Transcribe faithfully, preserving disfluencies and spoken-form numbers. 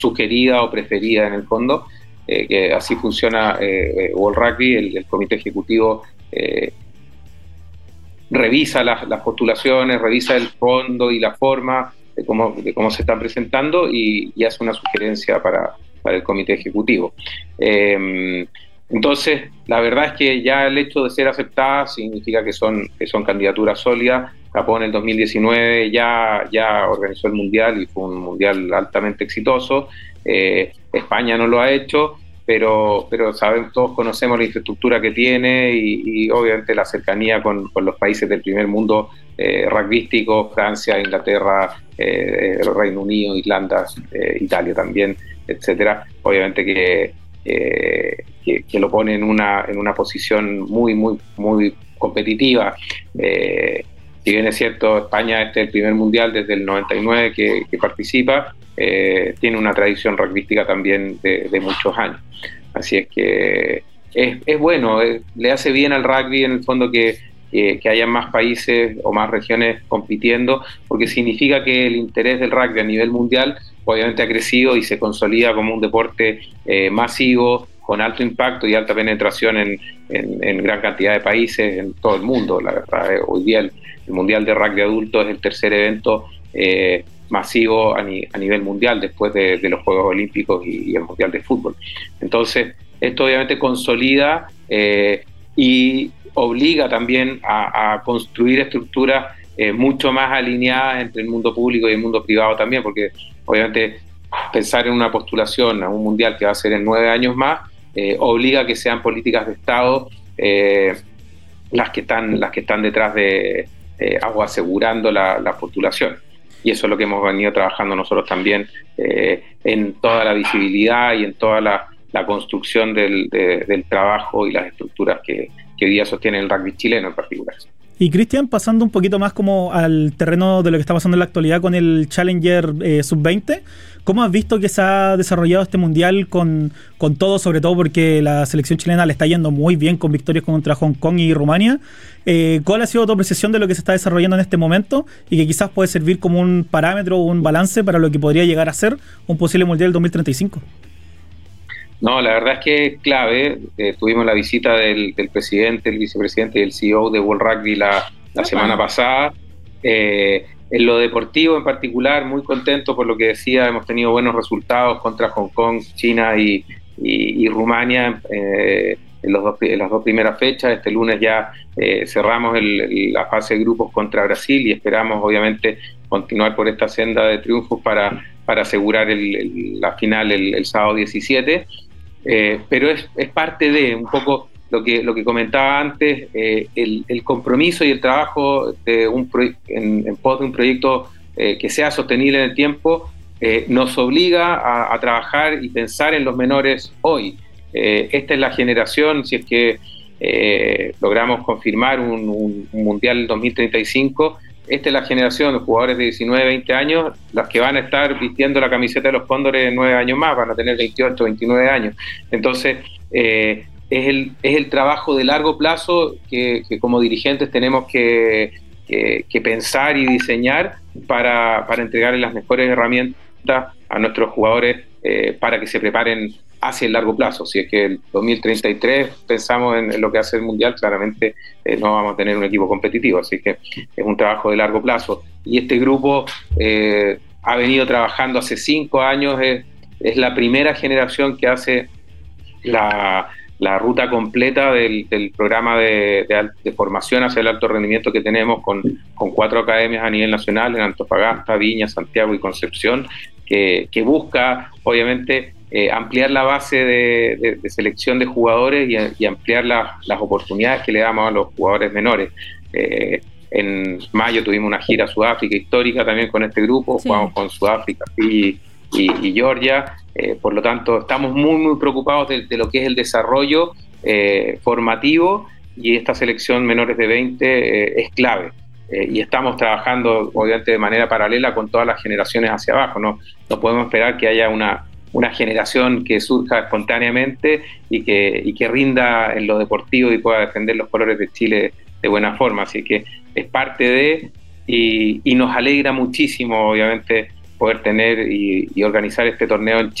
sugerida o preferida en el fondo, eh, que así funciona eh, World Rugby. El, el comité ejecutivo eh, revisa las, las postulaciones, revisa el fondo y la forma de cómo, de cómo se están presentando y, y hace una sugerencia para, para el comité ejecutivo. Eh, entonces, la verdad es que ya el hecho de ser aceptadas significa que son, que son candidaturas sólidas. Japón en el dos mil diecinueve ya, ya organizó el Mundial y fue un Mundial altamente exitoso. Eh, España no lo ha hecho, pero, pero sabemos, todos conocemos la infraestructura que tiene y, y obviamente la cercanía con, con los países del primer mundo eh, rugbyístico, Francia, Inglaterra, eh, el Reino Unido, Irlanda, eh, Italia también, etcétera. Obviamente que, eh, que, que lo pone en una, en una posición muy, muy, muy competitiva. Eh, si bien es cierto, España este es el primer mundial desde el noventa y nueve que, que participa, eh, tiene una tradición rugbyística también de, de muchos años. Así es que es, es bueno, es, le hace bien al rugby en el fondo que, que, que haya más países o más regiones compitiendo, porque significa que el interés del rugby a nivel mundial obviamente ha crecido y se consolida como un deporte eh, masivo, con alto impacto y alta penetración en, en, en gran cantidad de países en todo el mundo. La verdad, eh, hoy día el, el Mundial de Rugby Adulto es el tercer evento eh, masivo a, ni, a nivel mundial después de, de los Juegos Olímpicos y, y el Mundial de Fútbol. Entonces, esto obviamente consolida eh, y obliga también a, a construir estructuras eh, mucho más alineadas entre el mundo público y el mundo privado también, porque obviamente pensar en una postulación a un mundial que va a ser en nueve años más eh, obliga a que sean políticas de Estado eh, las que están las que están detrás de eh, o asegurando la, la postulación. Y eso es lo que hemos venido trabajando nosotros también eh, en toda la visibilidad y en toda la, la construcción del, de, del trabajo y las estructuras que, que hoy día sostiene el rugby chileno en particular. Y Cristian, pasando un poquito más como al terreno de lo que está pasando en la actualidad con el Challenger eh, sub veinte, ¿cómo has visto que se ha desarrollado este mundial con, con todo, sobre todo porque la selección chilena le está yendo muy bien con victorias contra Hong Kong y Rumania? Eh, ¿Cuál ha sido tu apreciación de lo que se está desarrollando en este momento y que quizás puede servir como un parámetro o un balance para lo que podría llegar a ser un posible mundial del dos mil treinta y cinco? No, la verdad es que es clave. Eh, tuvimos la visita del, del presidente, el vicepresidente y el C E O de World Rugby la, la semana pasada. Eh, en lo deportivo en particular, muy contento por lo que decía, hemos tenido buenos resultados contra Hong Kong, China y, y, y Rumania eh, en, los dos, en las dos primeras fechas. Este lunes ya eh, cerramos el, el, la fase de grupos contra Brasil y esperamos obviamente continuar por esta senda de triunfos para, para asegurar el, el, la final el, el sábado diecisiete. Eh, pero es, es parte de un poco lo que, lo que comentaba antes, eh, el, el compromiso y el trabajo de un proye- en, en pos de un proyecto eh, que sea sostenible en el tiempo, eh, nos obliga a, a trabajar y pensar en los menores hoy. Eh, esta es la generación, si es que eh, logramos confirmar un, un, un Mundial dos mil treinta y cinco, esta es la generación de jugadores de diecinueve, veinte años, las que van a estar vistiendo la camiseta de los Cóndores en nueve años más, van a tener veintiocho, veintinueve años. Entonces, eh, es, el, es el trabajo de largo plazo que, que como dirigentes tenemos que, que, que pensar y diseñar para, para entregarles las mejores herramientas a nuestros jugadores eh, para que se preparen hacia el largo plazo. Si es que el dos mil treinta y tres pensamos en, en lo que hace el Mundial, claramente eh, no vamos a tener un equipo competitivo, así que es un trabajo de largo plazo. Y este grupo eh, ha venido trabajando hace cinco años, es, es la primera generación que hace la, la ruta completa del, del programa de, de, de formación hacia el alto rendimiento que tenemos con, con cuatro academias a nivel nacional, en Antofagasta, Viña, Santiago y Concepción, que, que busca, obviamente, Eh, ampliar la base de, de, de selección de jugadores y, y ampliar la, las oportunidades que le damos a los jugadores menores. Eh, en mayo tuvimos una gira a Sudáfrica histórica también con este grupo, sí. Jugamos con Sudáfrica y, y, y Georgia, eh, por lo tanto estamos muy muy preocupados de, de lo que es el desarrollo eh, formativo, y esta selección menores de veinte eh, es clave. Eh, y estamos trabajando obviamente de manera paralela con todas las generaciones hacia abajo, no, no podemos esperar que haya una una generación que surja espontáneamente y que, y que rinda en lo deportivo y pueda defender los colores de Chile de buena forma. Así que es parte de, y, y nos alegra muchísimo, obviamente, poder tener y, y organizar este torneo en